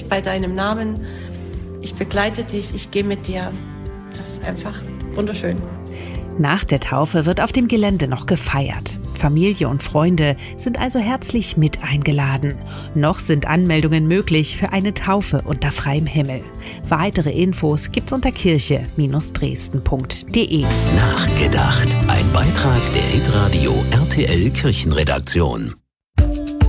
dich bei deinem Namen. Ich begleite dich, ich gehe mit dir. Das ist einfach wunderschön. Nach der Taufe wird auf dem Gelände noch gefeiert. Familie und Freunde sind also herzlich mit eingeladen. Noch sind Anmeldungen möglich für eine Taufe unter freiem Himmel. Weitere Infos gibt's unter kirche-dresden.de. Nachgedacht. Ein Beitrag der Hitradio RTL Kirchenredaktion.